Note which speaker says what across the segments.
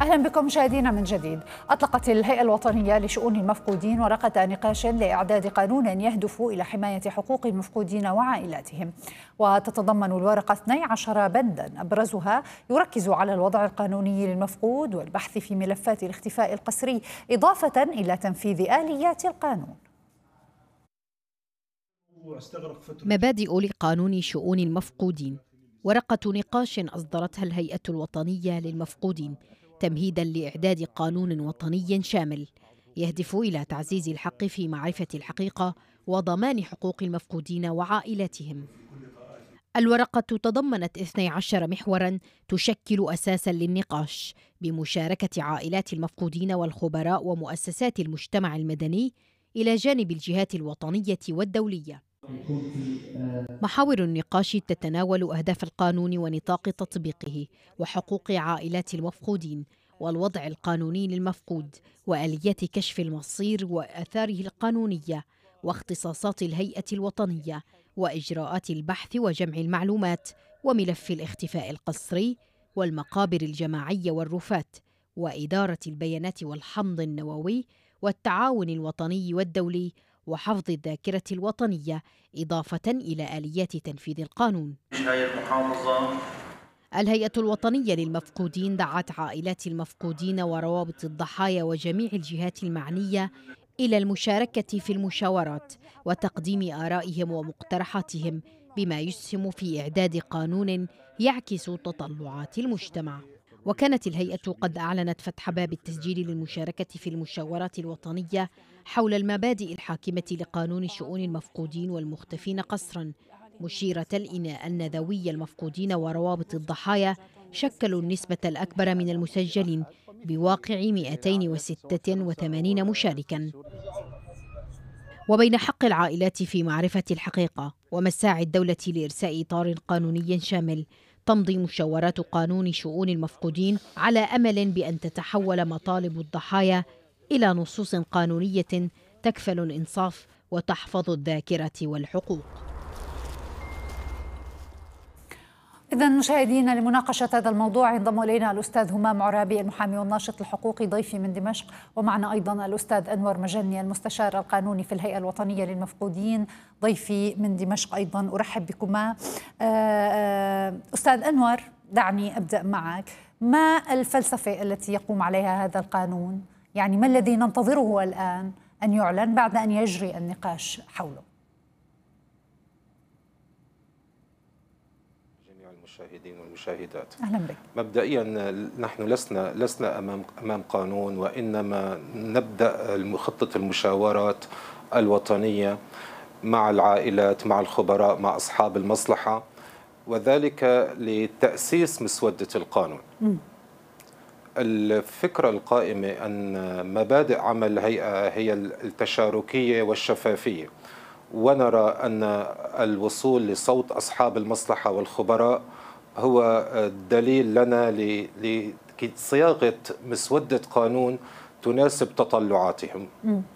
Speaker 1: أهلا بكم مشاهدينا من جديد. أطلقت الهيئة الوطنية لشؤون المفقودين ورقة نقاش لإعداد قانون يهدف إلى حماية حقوق المفقودين وعائلاتهم، وتتضمن الورقة 12 بندا أبرزها يركز على الوضع القانوني للمفقود والبحث في ملفات الاختفاء القسري، إضافة إلى تنفيذ آليات القانون.
Speaker 2: مبادئ لقانون شؤون المفقودين، ورقة نقاش أصدرتها الهيئة الوطنية للمفقودين تمهيداً لإعداد قانون وطني شامل يهدف إلى تعزيز الحق في معرفة الحقيقة وضمان حقوق المفقودين وعائلاتهم. الورقة تضمنت 12 محوراً تشكل أساساً للنقاش بمشاركة عائلات المفقودين والخبراء ومؤسسات المجتمع المدني إلى جانب الجهات الوطنية والدولية. محاور النقاش تتناول أهداف القانون ونطاق تطبيقه وحقوق عائلات المفقودين والوضع القانوني للمفقود وآليات كشف المصير وآثاره القانونية واختصاصات الهيئة الوطنية وإجراءات البحث وجمع المعلومات وملف الاختفاء القسري والمقابر الجماعية والرفات وإدارة البيانات والحمض النووي والتعاون الوطني والدولي وحفظ الذاكرة الوطنية، إضافة إلى آليات تنفيذ القانون. الهيئة الوطنية للمفقودين دعت عائلات المفقودين وروابط الضحايا وجميع الجهات المعنية إلى المشاركة في المشاورات وتقديم آرائهم ومقترحاتهم بما يسهم في إعداد قانون يعكس تطلعات المجتمع. وكانت الهيئة قد أعلنت فتح باب التسجيل للمشاركة في المشاورات الوطنية حول المبادئ الحاكمة لقانون شؤون المفقودين والمختفين قسراً، مشيرة إلى أن ذوي المفقودين وروابط الضحايا شكلوا النسبة الأكبر من المسجلين بواقع 286 مشاركاً. وبين حق العائلات في معرفة الحقيقة ومساعي الدولة لإرساء إطار قانوني شامل، تمضي مشاورات قانون شؤون المفقودين على أمل بأن تتحول مطالب الضحايا إلى نصوص قانونية تكفل الإنصاف وتحفظ الذاكرة والحقوق.
Speaker 1: إذن مشاهدينا، لمناقشة هذا الموضوع ينضم إلينا الأستاذ همام عرابي المحامي والناشط الحقوقي ضيفي من دمشق، ومعنا أيضا الأستاذ أنور مجني المستشار القانوني في الهيئة الوطنية للمفقودين ضيفي من دمشق أيضا. أرحب بكما. أستاذ أنور، دعني أبدأ معك. ما الفلسفة التي يقوم عليها هذا القانون؟ يعني ما الذي ننتظره الآن أن يعلن بعد أن يجري النقاش حوله؟
Speaker 3: المشاهدين والمشاهدات،
Speaker 1: أهلا بك.
Speaker 3: مبدئيا نحن لسنا امام قانون، وانما نبدا خطه المشاورات الوطنيه مع العائلات، مع الخبراء، مع اصحاب المصلحه، وذلك لتاسيس مسوده القانون. الفكره القائمه ان مبادئ عمل الهيئه هي التشاركيه والشفافيه، ونرى أن الوصول لصوت أصحاب المصلحة والخبراء هو دليل لنا لصياغة مسودة قانون تناسب تطلعاتهم.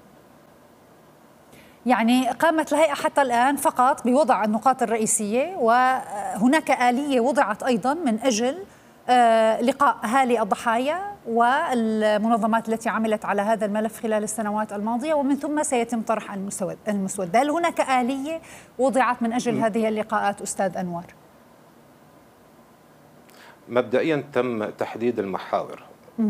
Speaker 1: يعني قامت الهيئة حتى الآن فقط بوضع النقاط الرئيسية، وهناك آلية وضعت أيضا من أجل لقاء أهالي الضحايا والمنظمات التي عملت على هذا الملف خلال السنوات الماضية، ومن ثم سيتم طرح المسودة. هل هناك آلية وضعت من أجل هذه اللقاءات أستاذ أنور؟
Speaker 3: مبدئيا تم تحديد المحاور،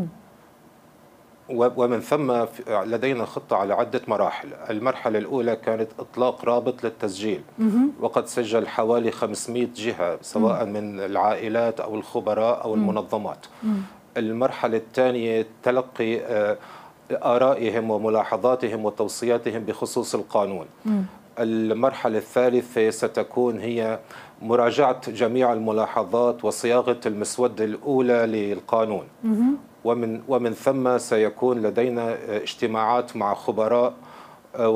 Speaker 3: ومن ثم لدينا خطة على عدة مراحل. المرحلة الأولى كانت إطلاق رابط للتسجيل، وقد سجل حوالي 500 جهة سواء من العائلات أو الخبراء أو المنظمات. المرحلة الثانية تلقي آرائهم وملاحظاتهم وتوصياتهم بخصوص القانون. المرحلة الثالثة ستكون هي مراجعة جميع الملاحظات وصياغة المسودة الأولى للقانون، ومن ثم سيكون لدينا اجتماعات مع خبراء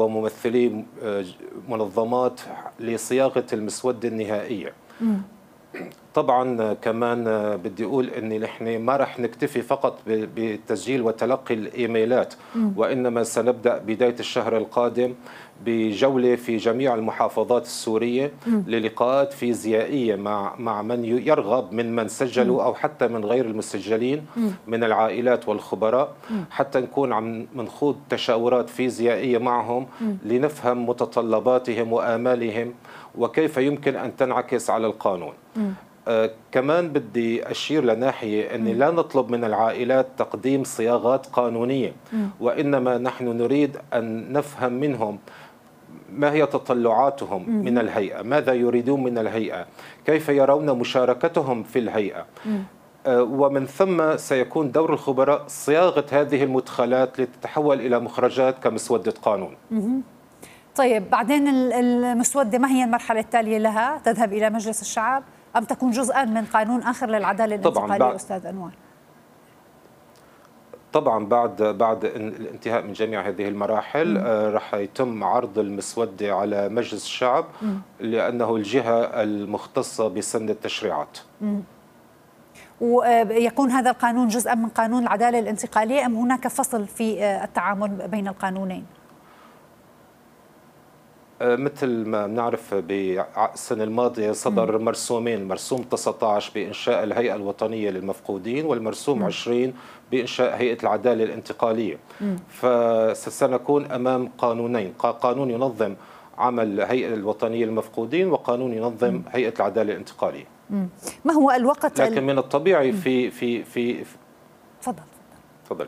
Speaker 3: وممثلي منظمات لصياغة المسودة النهائية. طبعا كمان بدي أقول أني نحن ما رح نكتفي فقط بالتسجيل وتلقي الإيميلات، وإنما سنبدأ بداية الشهر القادم بجولة في جميع المحافظات السورية للقاءات فيزيائية مع من يرغب من سجلوا أو حتى من غير المسجلين من العائلات والخبراء، حتى نكون عم نخوض تشاورات فيزيائية معهم لنفهم متطلباتهم وآمالهم وكيف يمكن أن تنعكس على القانون. كمان بدي أشير لناحية أن لا نطلب من العائلات تقديم صياغات قانونية، وإنما نحن نريد أن نفهم منهم ما هي تطلعاتهم من الهيئة، ماذا يريدون من الهيئة، كيف يرون مشاركتهم في الهيئة، ومن ثم سيكون دور الخبراء صياغة هذه المدخلات لتتحول إلى مخرجات كمسودة قانون.
Speaker 1: طيب بعدين المسودة ما هي المرحلة التالية لها؟ تذهب إلى مجلس الشعب أم تكون جزءا من قانون آخر للعدالة الانتقالية أستاذ أنور؟
Speaker 3: طبعا بعد الانتهاء من جميع هذه المراحل رح يتم عرض المسودة على مجلس الشعب لأنه الجهة المختصة بسن التشريعات.
Speaker 1: ويكون هذا القانون جزءا من قانون العدالة الانتقالية أم هناك فصل في التعامل بين القانونين؟
Speaker 3: مثل ما بنعرف بالسنة الماضية صدر مرسومين، مرسوم 19 بإنشاء الهيئة الوطنية للمفقودين والمرسوم 20 بإنشاء هيئة العدالة الانتقالية. فسنكون أمام قانونين، قانون ينظم عمل الهيئة الوطنية للمفقودين وقانون ينظم هيئة العدالة الانتقالية.
Speaker 1: ما هو الوقت؟
Speaker 3: لكن من الطبيعي في تفضلي.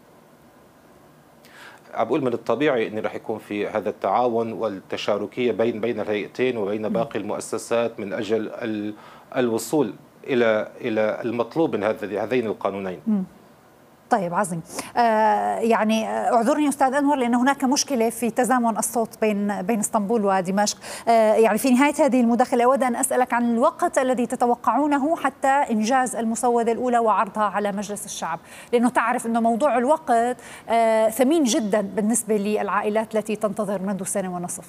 Speaker 3: بقول من الطبيعي أن رح يكون في هذا التعاون والتشاركية بين الهيئتين وبين باقي المؤسسات من أجل الوصول إلى المطلوب من هذين القانونين.
Speaker 1: طيب عظيم. يعني اعذرني أستاذ أنور لأن هناك مشكلة في تزامن الصوت بين اسطنبول ودمشق. يعني في نهاية هذه المداخلة أود أن أسألك عن الوقت الذي تتوقعونه حتى إنجاز المسودة الأولى وعرضها على مجلس الشعب، لأنه تعرف أنه موضوع الوقت ثمين جدا بالنسبة للعائلات التي تنتظر منذ سنة ونصف.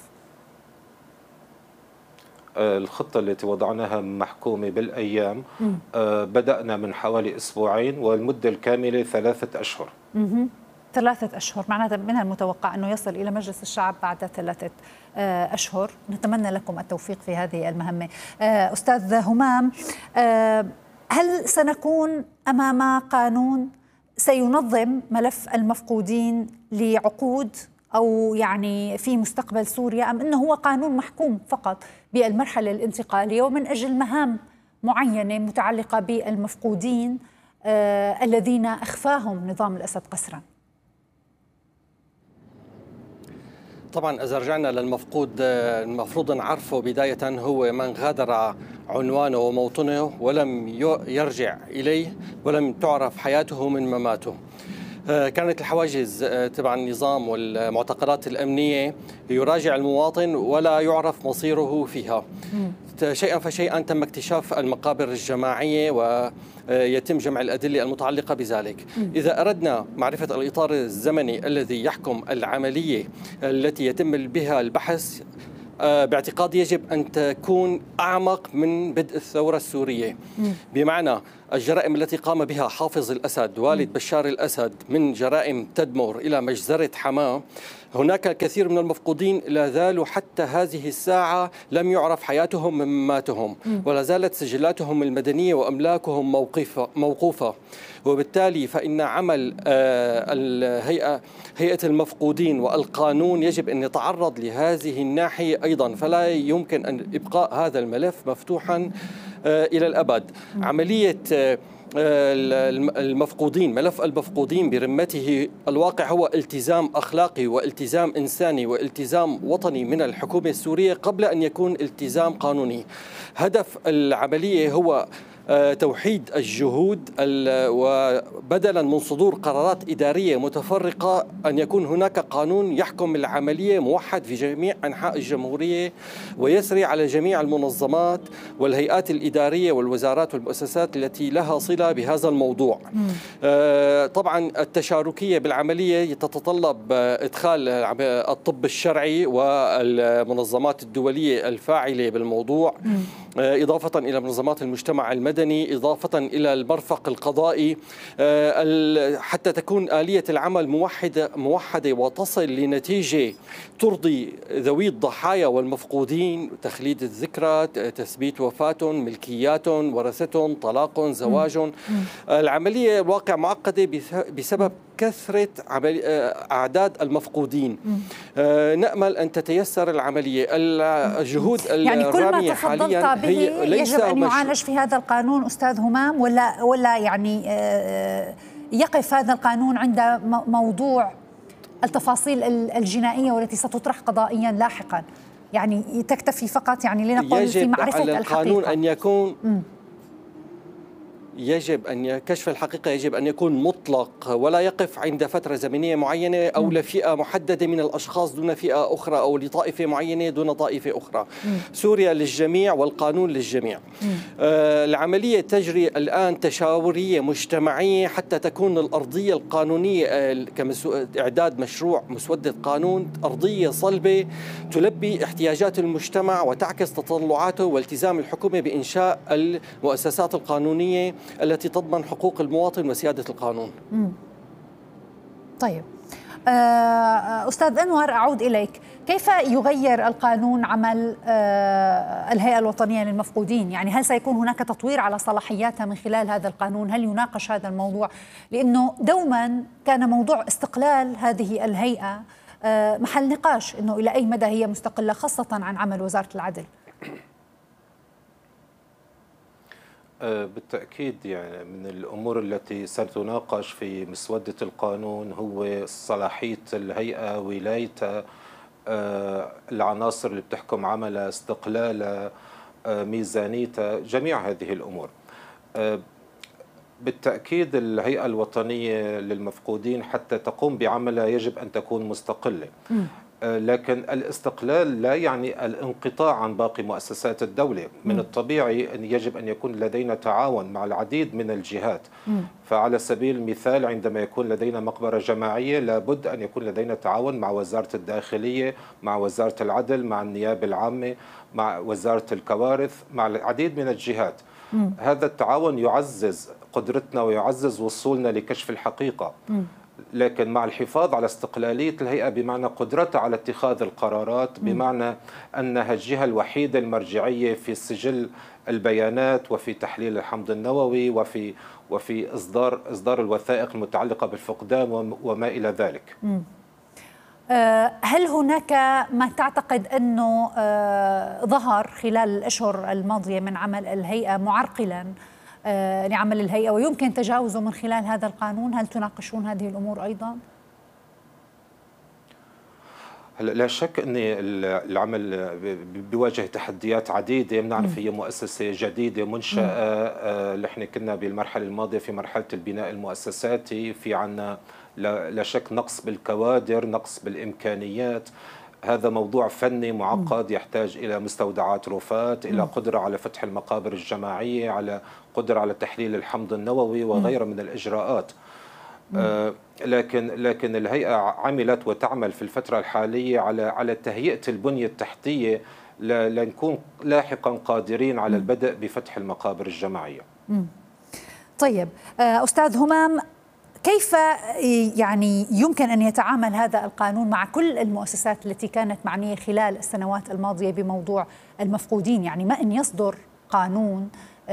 Speaker 3: الخطة التي وضعناها محكومة بالأيام. بدأنا من حوالي أسبوعين والمدة الكاملة 3 أشهر.
Speaker 1: 3 أشهر معناتها من المتوقع أنه يصل إلى مجلس الشعب بعد 3 أشهر. نتمنى لكم التوفيق في هذه المهمة. أستاذ همام، هل سنكون أمام قانون سينظم ملف المفقودين لعقود أو يعني في مستقبل سوريا، أم أنه هو قانون محكوم فقط بالمرحلة الانتقالية ومن أجل مهام معينة متعلقة بالمفقودين الذين أخفاهم نظام الأسد قسرا؟
Speaker 4: طبعا إذا رجعنا للمفقود المفروض نعرفه بداية هو من غادر عنوانه وموطنه ولم يرجع إليه ولم تعرف حياته من مماته. كانت الحواجز تبع النظام والمعتقلات الأمنية يراجع المواطن ولا يعرف مصيره فيها. شيئا فشيئا تم اكتشاف المقابر الجماعية ويتم جمع الأدلة المتعلقة بذلك. إذا أردنا معرفة الإطار الزمني الذي يحكم العملية التي يتم بها البحث، باعتقادي يجب أن تكون أعمق من بدء الثورة السورية، بمعنى الجرائم التي قام بها حافظ الأسد والد بشار الأسد من جرائم تدمر إلى مجزرة حماة. هناك الكثير من المفقودين لا زالوا حتى هذه الساعة لم يعرف حياتهم من مماتهم، ولا زالت سجلاتهم المدنية وأملاكهم موقوفة. وبالتالي فإن عمل هيئة المفقودين والقانون يجب أن يتعرض لهذه الناحية أيضا، فلا يمكن أن إبقاء هذا الملف مفتوحا إلى الأبد. عملية المفقودين، ملف المفقودين برمته الواقع هو التزام أخلاقي والتزام إنساني والتزام وطني من الحكومة السورية قبل أن يكون التزام قانوني. هدف العملية هو توحيد الجهود، وبدلا من صدور قرارات إدارية متفرقة أن يكون هناك قانون يحكم العملية موحد في جميع أنحاء الجمهورية ويسري على جميع المنظمات والهيئات الإدارية والوزارات والمؤسسات التي لها صلة بهذا الموضوع. طبعا التشاركية بالعملية تتطلب إدخال الطب الشرعي والمنظمات الدولية الفاعلة بالموضوع، إضافة إلى منظمات المجتمع المدني، إضافة إلى المرفق القضائي، حتى تكون آلية العمل موحدة وتصل لنتيجة ترضي ذوي الضحايا والمفقودين، تخليد الذكرى، تثبيت وفاتهم، ملكياتهم، ورثتهم، طلاق، زواج. العملية واقع معقدة بسبب كثرة أعداد المفقودين. نأمل أن تتيسر العملية. الجهود
Speaker 1: يعني كل ما
Speaker 4: حاليا
Speaker 1: تفضلت به يجب أن يعالج في هذا القانون أستاذ همام، ولا يعني يقف هذا القانون عند موضوع التفاصيل الجنائية والتي ستطرح قضائيا لاحقا، يعني تكتفي فقط يعني لنقول في معرفة
Speaker 4: القانون
Speaker 1: الحقيقة؟
Speaker 4: أن يكون كشف الحقيقة يجب أن يكون مطلق ولا يقف عند فترة زمنية معينة أو لفئة محددة من الأشخاص دون فئة أخرى أو لطائفة معينة دون طائفة أخرى. سوريا للجميع والقانون للجميع. العملية تجري الآن تشاورية مجتمعية حتى تكون الأرضية القانونية إعداد مشروع مسودة قانون أرضية صلبة تلبي احتياجات المجتمع وتعكس تطلعاته، والتزام الحكومة بإنشاء المؤسسات القانونية التي تضمن حقوق المواطن وسيادة القانون.
Speaker 1: طيب أستاذ أنور، أعود إليك. كيف يغير القانون عمل الهيئة الوطنية للمفقودين؟ يعني هل سيكون هناك تطوير على صلاحياتها من خلال هذا القانون؟ هل يناقش هذا الموضوع؟ لأنه دوما كان موضوع استقلال هذه الهيئة محل نقاش، أنه إلى أي مدى هي مستقلة خاصة عن عمل وزارة العدل.
Speaker 3: بالتأكيد يعني من الأمور التي ستناقش في مسودة القانون هو صلاحية الهيئة، ولايتها، العناصر اللي بتحكم عملها، استقلالها، ميزانيتها، جميع هذه الأمور. بالتأكيد الهيئة الوطنية للمفقودين حتى تقوم بعملها يجب أن تكون مستقلة، لكن الاستقلال لا يعني الانقطاع عن باقي مؤسسات الدولة. من الطبيعي أن يجب أن يكون لدينا تعاون مع العديد من الجهات. فعلى سبيل المثال عندما يكون لدينا مقبرة جماعية لابد أن يكون لدينا تعاون مع وزارة الداخلية، مع وزارة العدل، مع النيابة العامة، مع وزارة الكوارث، مع العديد من الجهات. هذا التعاون يعزز قدرتنا ويعزز وصولنا لكشف الحقيقة، لكن مع الحفاظ على استقلالية الهيئة بمعنى قدرتها على اتخاذ القرارات، بمعنى أنها الجهة الوحيدة المرجعية في سجل البيانات وفي تحليل الحمض النووي وفي إصدار الوثائق المتعلقة بالفقدان وما إلى ذلك.
Speaker 1: هل هناك ما تعتقد أنه ظهر خلال الأشهر الماضية من عمل الهيئة معرقلا لعمل الهيئة ويمكن تجاوزه من خلال هذا القانون؟ هل تناقشون هذه الأمور أيضا؟
Speaker 3: لا شك أن العمل بيواجه تحديات عديدة. بنعرف هي مؤسسة جديدة منشأة، نحن كنا بالمرحلة الماضية في مرحلة البناء المؤسساتي، في عنا لا شك نقص بالكوادر، نقص بالإمكانيات. هذا موضوع فني معقد يحتاج إلى مستودعات رفاة، إلى قدرة على فتح المقابر الجماعية، على قدرة على تحليل الحمض النووي وغيرها من الإجراءات. لكن الهيئة عملت وتعمل في الفترة الحالية على تهيئة البنية التحتية لنكون لاحقا قادرين على البدء بفتح المقابر الجماعية.
Speaker 1: طيب أستاذ همام، كيف يعني يمكن أن يتعامل هذا القانون مع كل المؤسسات التي كانت معنية خلال السنوات الماضية بموضوع المفقودين؟ يعني ما أن يصدر قانون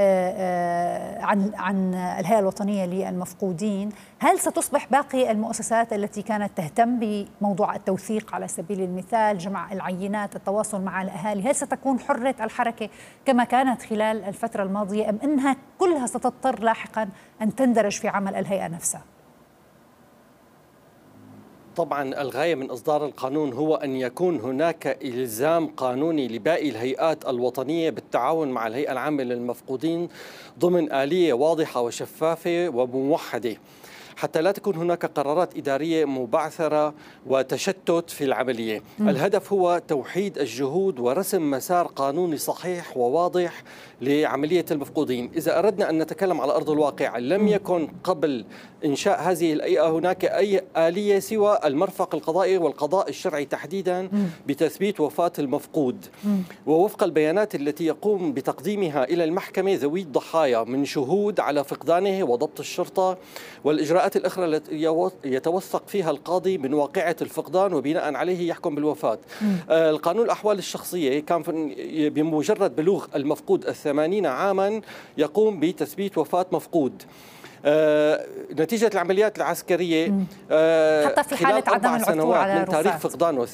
Speaker 1: عن الهيئة الوطنية للمفقودين، هل ستصبح باقي المؤسسات التي كانت تهتم بموضوع التوثيق على سبيل المثال، جمع العينات، التواصل مع الأهالي، هل ستكون حرة الحركة كما كانت خلال الفترة الماضية، أم أنها كلها ستضطر لاحقا أن تندرج في عمل الهيئة نفسها؟
Speaker 4: طبعا الغاية من إصدار القانون هو أن يكون هناك إلزام قانوني لباقي الهيئات الوطنية بالتعاون مع الهيئة العامة للمفقودين ضمن آلية واضحة وشفافة وموحدة، حتى لا تكون هناك قرارات إدارية مبعثرة وتشتت في العملية. الهدف هو توحيد الجهود ورسم مسار قانوني صحيح وواضح لعملية المفقودين. إذا أردنا أن نتكلم على أرض الواقع، لم يكن قبل إنشاء هذه الهيئة هناك أي آلية سوى المرفق القضائي والقضاء الشرعي تحديدا بتثبيت وفاة المفقود. ووفق البيانات التي يقوم بتقديمها إلى المحكمة ذوي الضحايا من شهود على فقدانه وضبط الشرطة والإجراءات الأخرى التي يتوثق فيها القاضي من واقعة الفقدان وبناء عليه يحكم بالوفاة. القانون الأحوال الشخصية كان بمجرد بلوغ المفقود 80 عاما يقوم بتثبيت وفاة مفقود. نتيجة العمليات العسكرية
Speaker 1: حتى في حالة عدم العثور على
Speaker 4: من تاريخ فقدان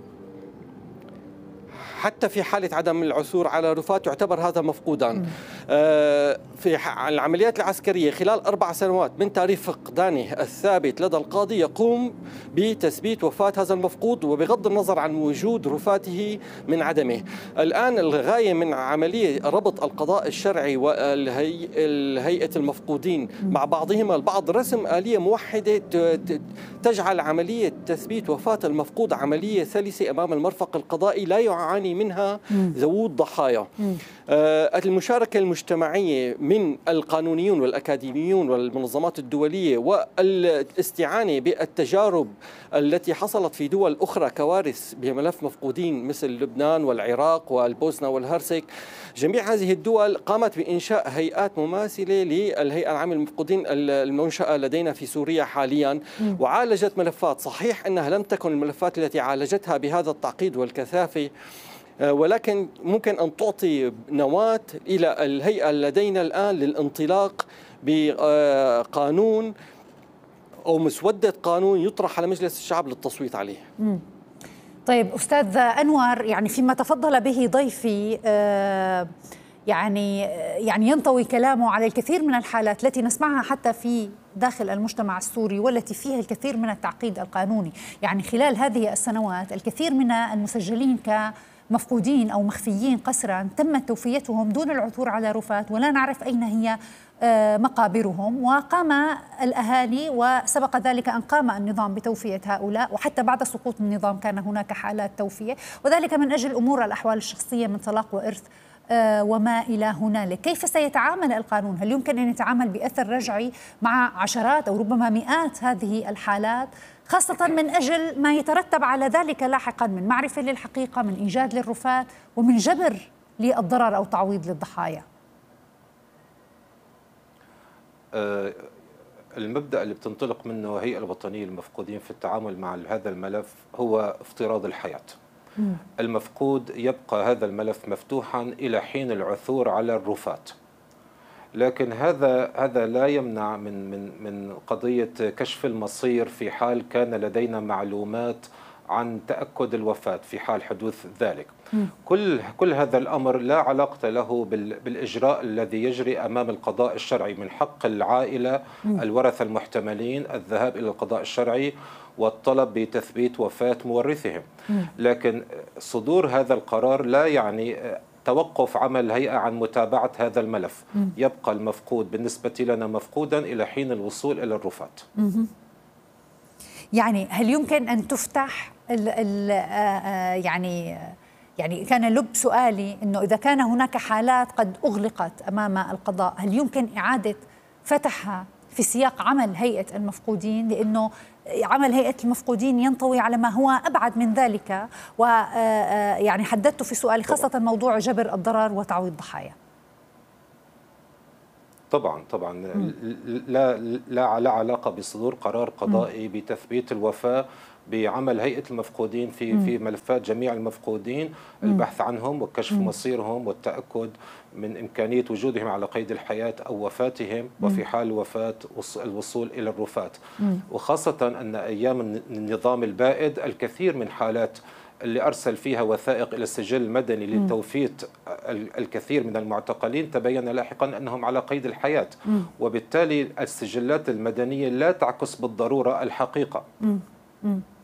Speaker 4: حتى في حالة عدم العثور على رفاة يعتبر هذا مفقودا. في العمليات العسكرية خلال 4 سنوات من تاريخ فقدانه الثابت لدى القاضي يقوم بتثبيت وفاة هذا المفقود وبغض النظر عن وجود رفاته من عدمه. الآن الغاية من عملية ربط القضاء الشرعي والهيئة المفقودين مع بعضهما البعض رسم آلية موحدة تجعل عملية تثبيت وفاة المفقود عملية سلسة أمام المرفق القضائي لا يعاني منها ذوو الضحايا. المشاركة المجتمعية من القانونيون والأكاديميون والمنظمات الدولية والاستعانة بالتجارب التي حصلت في دول أخرى كوارث بملف مفقودين مثل لبنان والعراق والبوسنة والهرسك. جميع هذه الدول قامت بإنشاء هيئات مماثلة للهيئة العامة للمفقودين المنشأة لدينا في سوريا حاليا، وعالجت ملفات. صحيح أنها لم تكن الملفات التي عالجتها بهذا التعقيد والكثافة، ولكن ممكن أن تعطي نواة إلى الهيئة لدينا الآن للانطلاق بقانون أو مسودة قانون يطرح على مجلس الشعب للتصويت عليه.
Speaker 1: طيب أستاذ أنور، يعني فيما تفضل به ضيفي يعني ينطوي كلامه على الكثير من الحالات التي نسمعها حتى في داخل المجتمع السوري والتي فيها الكثير من التعقيد القانوني. يعني خلال هذه السنوات الكثير من المسجلين كمفقودين أو مخفيين قسرا تمت توفيتهم دون العثور على رفات ولا نعرف أين هي مقابرهم، وقام الأهالي وسبق ذلك أن قام النظام بتوفية هؤلاء، وحتى بعد سقوط النظام كان هناك حالات توفية، وذلك من أجل أمور الأحوال الشخصية من طلاق وإرث وما إلى هنالك. كيف سيتعامل القانون؟ هل يمكن أن يتعامل بأثر رجعي مع عشرات أو ربما مئات هذه الحالات، خاصة من أجل ما يترتب على ذلك لاحقا من معرفة للحقيقة، من إيجاد للرفات، ومن جبر للضرر أو تعويض للضحايا؟
Speaker 3: المبدأ اللي بتنطلق منه الهيئة الوطنية للمفقودين في التعامل مع هذا الملف هو افتراض الحياة. المفقود يبقى هذا الملف مفتوحا إلى حين العثور على الرفات، لكن هذا لا يمنع من قضية كشف المصير في حال كان لدينا معلومات عن تأكد الوفاة في حال حدوث ذلك. كل هذا الأمر لا علاقة له بالإجراء الذي يجري أمام القضاء الشرعي. من حق العائلة الورثة المحتملين الذهاب إلى القضاء الشرعي والطلب بتثبيت وفاة مورثهم، لكن صدور هذا القرار لا يعني توقف عمل الهيئة عن متابعة هذا الملف. يبقى المفقود بالنسبة لنا مفقودا إلى حين الوصول إلى الرفات.
Speaker 1: يعني هل يمكن أن تفتح يعني كان لب سؤالي أنه إذا كان هناك حالات قد أغلقت أمام القضاء، هل يمكن إعادة فتحها في سياق عمل هيئة المفقودين؟ لأنه عمل هيئة المفقودين ينطوي على ما هو أبعد من ذلك، ويعني حددت في سؤالي خاصة موضوع جبر الضرر وتعويض الضحايا.
Speaker 3: طبعا لا علاقة بصدور قرار قضائي بتثبيت الوفاة بعمل هيئة المفقودين في ملفات جميع المفقودين، البحث عنهم وكشف مصيرهم والتأكد من إمكانية وجودهم على قيد الحياة أو وفاتهم، وفي حال الوفاة الوصول إلى الرفات. وخاصة أن أيام النظام البائد الكثير من حالات اللي أرسل فيها وثائق إلى السجل المدني لتوفيت الكثير من المعتقلين تبين لاحقا أنهم على قيد الحياة، وبالتالي السجلات المدنية لا تعكس بالضرورة الحقيقة.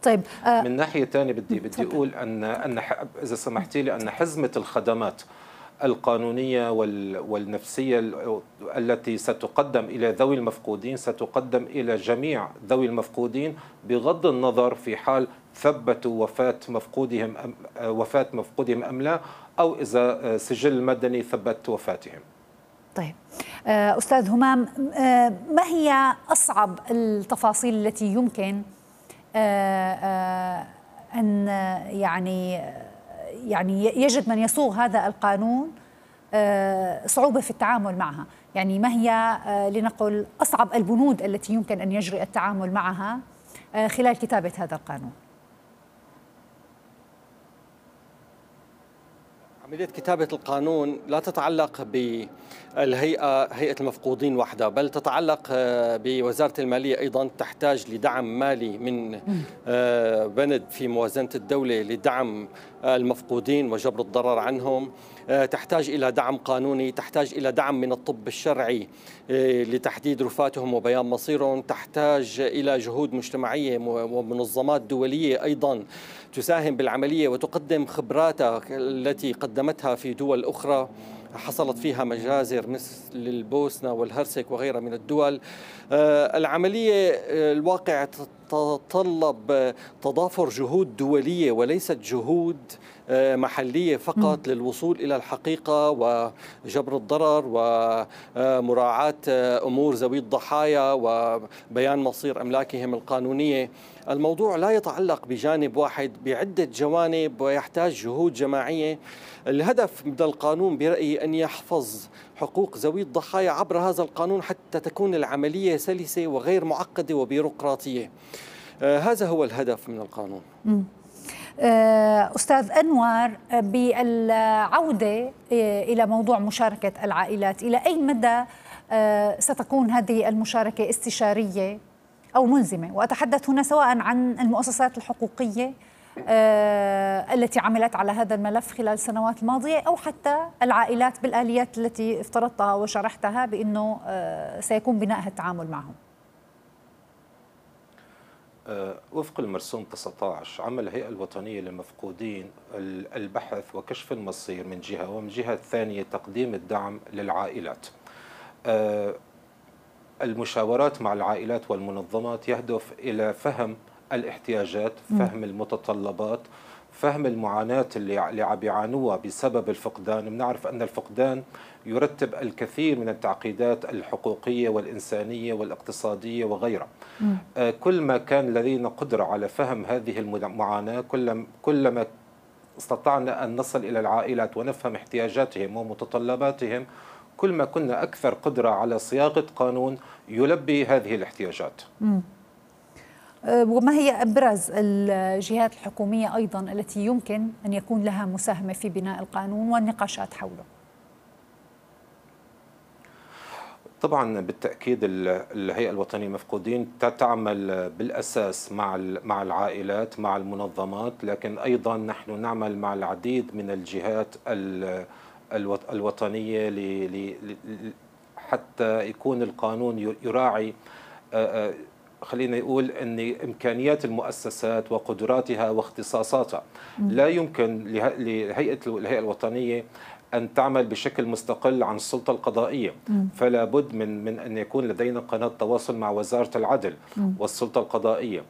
Speaker 1: طيب
Speaker 3: من ناحية ثانية بدي أقول أن إذا سمحتي لي أن حزمة الخدمات القانونية والنفسية التي ستقدم إلى ذوي المفقودين ستقدم إلى جميع ذوي المفقودين بغض النظر في حال ثبتوا وفاة مفقودهم أم لا، أو إذا سجل المدني ثبت وفاتهم.
Speaker 1: طيب أستاذ همام، ما هي أصعب التفاصيل التي يمكن أن يعني يجد من يصوغ هذا القانون صعوبة في التعامل معها؟ يعني ما هي لنقل أصعب البنود التي يمكن أن يجري التعامل معها خلال كتابة هذا القانون؟
Speaker 4: عملية كتابة القانون لا تتعلق هيئة المفقودين وحدها، بل تتعلق بوزارة المالية أيضا. تحتاج لدعم مالي من بند في موازنة الدولة لدعم المفقودين وجبر الضرر عنهم. تحتاج إلى دعم قانوني، تحتاج إلى دعم من الطب الشرعي لتحديد رفاتهم وبيان مصيرهم، تحتاج إلى جهود مجتمعية ومنظمات دولية أيضا تساهم بالعملية وتقدم خبراتها التي قدمتها في دول أخرى حصلت فيها مجازر مثل البوسنة والهرسك وغيرها من الدول. العملية الواقع تتطلب تضافر جهود دولية وليست جهود محلية فقط للوصول إلى الحقيقة وجبر الضرر ومراعاة أمور ذوي الضحايا وبيان مصير أملاكهم القانونية. الموضوع لا يتعلق بجانب واحد، بعدة جوانب ويحتاج جهود جماعية. الهدف من القانون برأيي أن يحفظ حقوق ذوي الضحايا عبر هذا القانون حتى تكون العملية سلسة وغير معقدة وبيروقراطية. هذا هو الهدف من القانون.
Speaker 1: أستاذ أنور، بالعودة إلى موضوع مشاركة العائلات، إلى أي مدى ستكون هذه المشاركة استشارية أو ملزمة؟ وأتحدث هنا سواء عن المؤسسات الحقوقية التي عملت على هذا الملف خلال السنوات الماضية، أو حتى العائلات بالآليات التي افترضتها وشرحتها بأنه سيكون بناءها التعامل معهم.
Speaker 3: وفق المرسوم 19 عمل الهيئة الوطنية للمفقودين البحث وكشف المصير من جهة، ومن جهة ثانية تقديم الدعم للعائلات. المشاورات مع العائلات والمنظمات يهدف إلى فهم الاحتياجات، فهم المتطلبات، فهم المعاناة اللي عم يعانوها بسبب الفقدان. بنعرف أن الفقدان يرتب الكثير من التعقيدات الحقوقية والإنسانية والاقتصادية وغيرها. كل ما كان لدينا قدرة على فهم هذه المعاناة، كلما استطعنا أن نصل إلى العائلات ونفهم احتياجاتهم ومتطلباتهم، كل ما كنا أكثر قدرة على صياغة قانون يلبي هذه الاحتياجات.
Speaker 1: وما هي أبرز الجهات الحكومية أيضا التي يمكن أن يكون لها مساهمة في بناء القانون والنقاشات حوله؟
Speaker 3: طبعا بالتأكيد الهيئة الوطنية للمفقودين تعمل بالأساس مع العائلات، مع المنظمات، لكن أيضا نحن نعمل مع العديد من الجهات الوطنية حتى يكون القانون يراعي، خلينا نقول أن إمكانيات المؤسسات وقدراتها واختصاصاتها. لا يمكن الهيئة الوطنية أن تعمل بشكل مستقل عن السلطة القضائية، فلا بد من أن يكون لدينا قناة تواصل مع وزارة العدل والسلطة القضائية.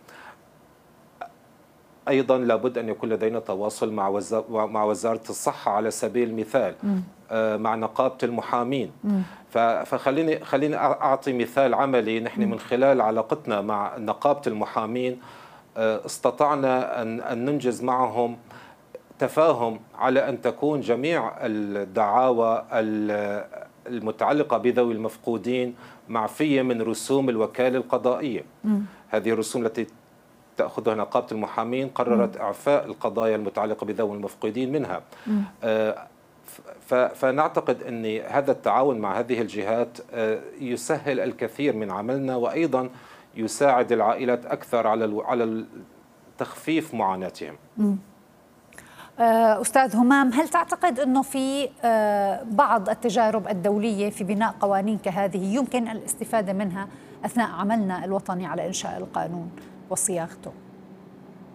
Speaker 3: أيضا لابد أن يكون لدينا تواصل مع وزارة الصحة على سبيل المثال، مع نقابة المحامين. فخليني أعطي مثال عملي. نحن من خلال علاقتنا مع نقابة المحامين استطعنا أن ننجز معهم تفاهم على أن تكون جميع الدعاوى المتعلقة بذوي المفقودين معفية من رسوم الوكالة القضائية. هذه الرسوم التي تأخذها نقابة المحامين قررت إعفاء القضايا المتعلقة بذوي المفقودين منها. فنعتقد أن هذا التعاون مع هذه الجهات يسهل الكثير من عملنا، وأيضا يساعد العائلات أكثر على تخفيف معاناتهم.
Speaker 1: أستاذ همام، هل تعتقد أنه في بعض التجارب الدولية في بناء قوانين كهذه يمكن الاستفادة منها أثناء عملنا الوطني على إنشاء القانون وصياغته؟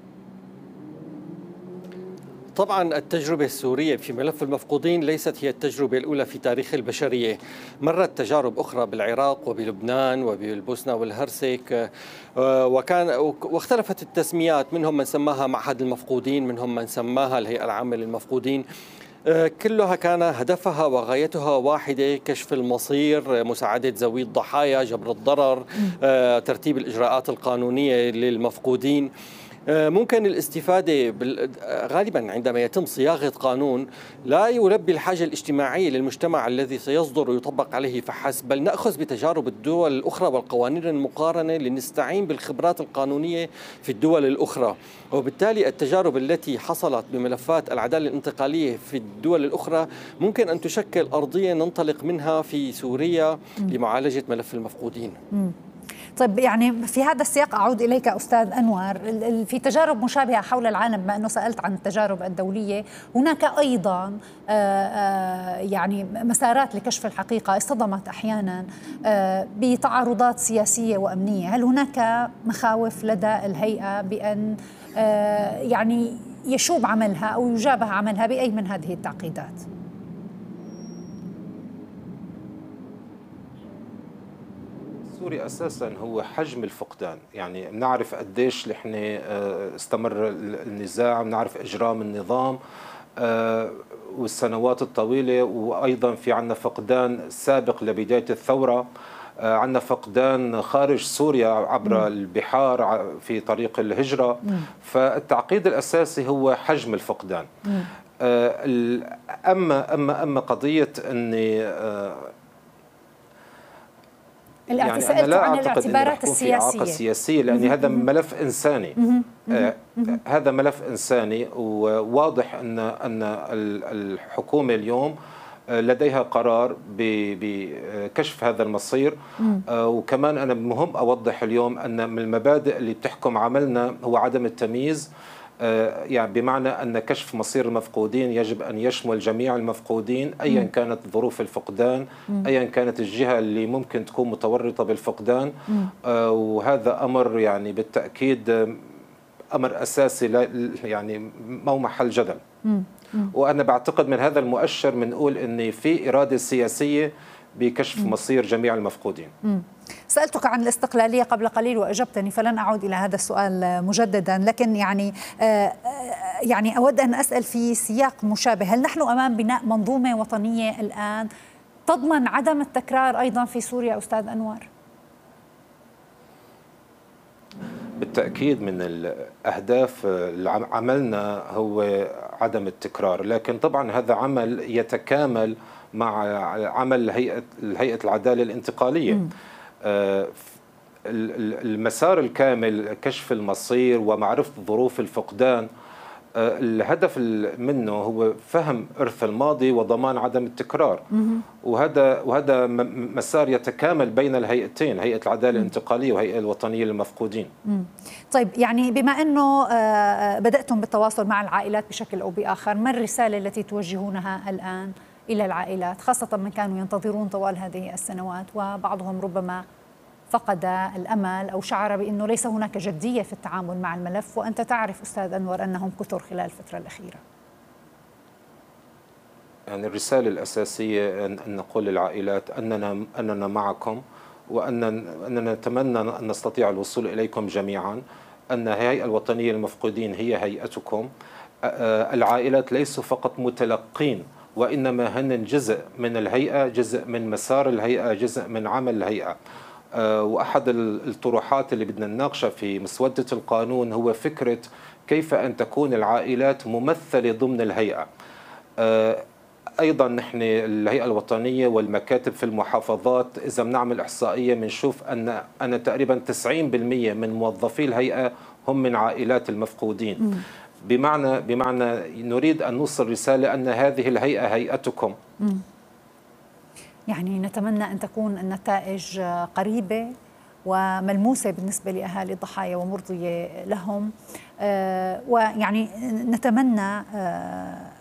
Speaker 4: طبعا التجربة السورية في ملف المفقودين ليست هي التجربة الأولى في تاريخ البشرية. مرت تجارب أخرى بالعراق وبلبنان وبالبوسنة والهرسك، واختلفت التسميات، منهم من سماها معهد المفقودين، منهم من سماها الهيئة العامة للمفقودين. كلها كان هدفها وغايتها واحدة: كشف المصير، مساعدة ذوي الضحايا، جبر الضرر، ترتيب الإجراءات القانونية للمفقودين. ممكن الاستفادة غالبا عندما يتم صياغة قانون لا يلبي الحاجة الاجتماعية للمجتمع الذي سيصدر ويطبق عليه فحسب، بل نأخذ بتجارب الدول الأخرى والقوانين المقارنة لنستعين بالخبرات القانونية في الدول الأخرى. وبالتالي التجارب التي حصلت بملفات العدالة الانتقالية في الدول الأخرى ممكن أن تشكل أرضية ننطلق منها في سوريا لمعالجة ملف المفقودين.
Speaker 1: طيب، يعني في هذا السياق أعود إليك أستاذ أنور، في تجارب مشابهة حول العالم، بما أنه سألت عن التجارب الدولية، هناك أيضا يعني مسارات لكشف الحقيقة اصطدمت أحيانا بتعارضات سياسية وأمنية. هل هناك مخاوف لدى الهيئة بأن يعني يشوب عملها أو يجابه عملها بأي من هذه التعقيدات؟
Speaker 3: سوريا أساسا هو حجم الفقدان، يعني بنعرف قديش نحن استمر النزاع، بنعرف إجرام النظام والسنوات الطويلة، وأيضا في عنا فقدان سابق لبداية الثورة، عنا فقدان خارج سوريا عبر البحار في طريق الهجرة. فالتعقيد الأساسي هو حجم الفقدان. أما قضية أني
Speaker 1: يعني
Speaker 3: أنا لا
Speaker 1: عن
Speaker 3: أعتقد
Speaker 1: الاعتبارات
Speaker 3: أن في إعاقة سياسية، لأن هذا ملف إنساني. هذا ملف إنساني، وواضح أن الحكومة اليوم لديها قرار بكشف هذا المصير. وكمان أنا مهم أوضح اليوم أن من المبادئ اللي بتحكم عملنا هو عدم التمييز، يعني بمعنى أن كشف مصير المفقودين يجب أن يشمل جميع المفقودين أيا كانت ظروف الفقدان، أيا كانت الجهة اللي ممكن تكون متورطة بالفقدان. وهذا أمر يعني بالتأكيد أمر أساسي، يعني مو محل جدل. وأنا بعتقد من هذا المؤشر بنقول أن في إرادة سياسية بكشف مصير جميع المفقودين.
Speaker 1: سألتك عن الاستقلالية قبل قليل وأجبتني، فلن أعود إلى هذا السؤال مجددا، لكن يعني أود أن أسأل في سياق مشابه: هل نحن أمام بناء منظومة وطنية الآن تضمن عدم التكرار أيضا في سوريا أستاذ أنور؟
Speaker 3: بالتأكيد من الأهداف عملنا هو عدم التكرار، لكن طبعا هذا عمل يتكامل مع عمل هيئة العدالة الانتقالية. المسار الكامل، كشف المصير ومعرفة ظروف الفقدان، الهدف منه هو فهم إرث الماضي وضمان عدم التكرار. وهذا مسار يتكامل بين الهيئتين، هيئة العدالة الانتقالية وهيئة الوطنية للمفقودين.
Speaker 1: طيب، يعني بما أنه بدأتم بالتواصل مع العائلات بشكل أو بآخر، ما الرسالة التي توجهونها الآن إلى العائلات، خاصة من كانوا ينتظرون طوال هذه السنوات وبعضهم ربما فقد الأمل أو شعر بأنه ليس هناك جدية في التعامل مع الملف، وأنت تعرف أستاذ أنور أنهم كثر خلال الفترة الأخيرة؟
Speaker 3: يعني الرسالة الأساسية أن نقول للعائلات أننا معكم، وأننا نتمنى أن نستطيع الوصول إليكم جميعا، أن الهيئة الوطنية للمفقودين هي هيئتكم. العائلات ليسوا فقط متلقين، وإنما هن جزء من الهيئة، جزء من مسار الهيئة، جزء من عمل الهيئة. وأحد الطروحات اللي بدنا نناقشها في مسودة القانون هو فكرة كيف أن تكون العائلات ممثلة ضمن الهيئة. أيضا نحن الهيئة الوطنية والمكاتب في المحافظات إذا بنعمل إحصائية بنشوف أن تقريبا 90% من موظفي الهيئة هم من عائلات المفقودين. بمعنى نريد أن نوصل رسالة أن هذه الهيئة هيئتكم.
Speaker 1: يعني نتمنى أن تكون النتائج قريبة وملموسة بالنسبة لأهالي الضحايا ومرضية لهم، ويعني نتمنى